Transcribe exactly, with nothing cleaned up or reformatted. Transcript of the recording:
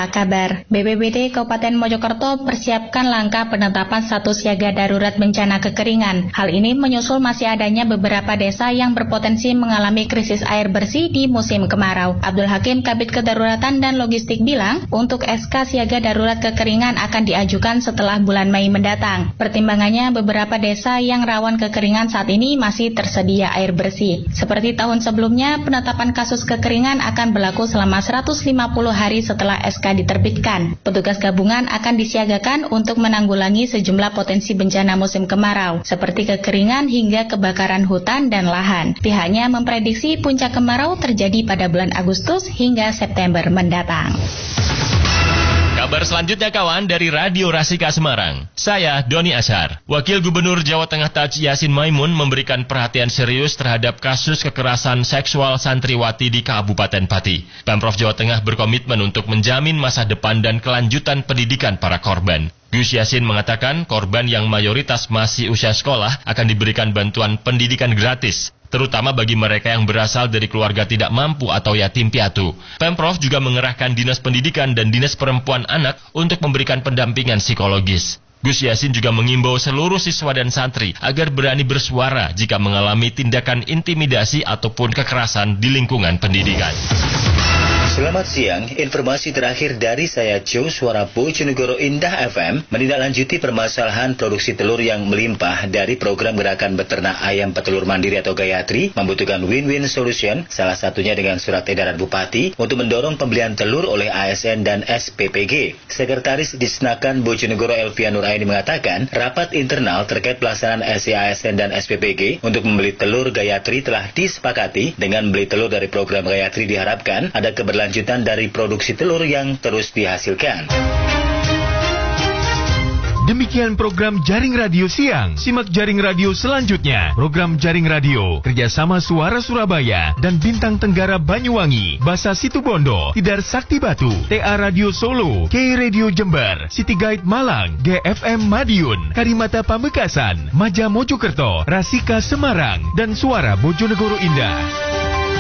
Apa kabar? B P B D Kabupaten Mojokerto persiapkan langkah penetapan status siaga darurat bencana kekeringan. Hal ini menyusul masih adanya beberapa desa yang berpotensi mengalami krisis air bersih di musim kemarau. Abdul Hakim, Kabid Kedaruratan dan Logistik bilang, untuk S K siaga darurat kekeringan akan diajukan setelah bulan Mei mendatang. Pertimbangannya beberapa desa yang rawan kekeringan saat ini masih tersedia air bersih. Seperti tahun sebelumnya, penetapan kasus kekeringan akan berlaku selama seratus lima puluh hari setelah S K diterbitkan. Petugas gabungan akan disiagakan untuk menanggulangi sejumlah potensi bencana musim kemarau, seperti kekeringan hingga kebakaran hutan dan lahan. Pihaknya memprediksi puncak kemarau terjadi pada bulan Agustus hingga September mendatang. Kabar selanjutnya kawan dari Radio Rasika Semarang. Saya Doni Ashar. Wakil Gubernur Jawa Tengah Taji Yasin Maimun memberikan perhatian serius terhadap kasus kekerasan seksual santriwati di Kabupaten Pati. Pemprov Jawa Tengah berkomitmen untuk menjamin masa depan dan kelanjutan pendidikan para korban. Gus Yasin mengatakan korban yang mayoritas masih usia sekolah akan diberikan bantuan pendidikan gratis, terutama bagi mereka yang berasal dari keluarga tidak mampu atau yatim piatu. Pemprov juga mengerahkan Dinas Pendidikan dan Dinas Perempuan Anak untuk memberikan pendampingan psikologis. Gus Yasin juga mengimbau seluruh siswa dan santri agar berani bersuara jika mengalami tindakan intimidasi ataupun kekerasan di lingkungan pendidikan. Selamat siang, informasi terakhir dari saya Joe Suara Bojonegoro Indah F M menindaklanjuti permasalahan produksi telur yang melimpah dari program Gerakan Beternak Ayam Petelur Mandiri atau Gayatri membutuhkan win-win solution, salah satunya dengan surat edaran Bupati untuk mendorong pembelian telur oleh A S N dan S P P G. Sekretaris Disnakan Bojonegoro Elvia Nuraini mengatakan, rapat internal terkait pelaksanaan S I A S N dan S P P G untuk membeli telur Gayatri telah disepakati. Dengan beli telur dari program Gayatri diharapkan ada keberlanjutan lanjutan dari produksi telur yang terus dihasilkan. Demikian program Jaring Radio Siang. Simak Jaring Radio selanjutnya. Program Jaring Radio kerjasama Suara Surabaya dan Bintang Tenggara Banyuwangi, Basa Situbondo, Tidar Sakti Batu, T A Radio Solo, K Radio Jember, City Guide Malang, G F M Madiun, Karimata Pamekasan, Maja Mojokerto, Rasika Semarang, dan Suara Bojonegoro Indah.